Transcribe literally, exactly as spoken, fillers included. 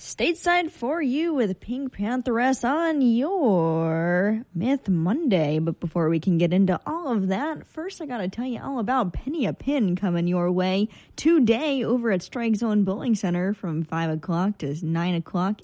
Stateside for you with Pink Pantheress on your Myth Monday. But before we can get into all of that, first I gotta tell you all about Penny a Pin coming your way today over at Strike Zone Bowling Center from five o'clock to nine o'clock.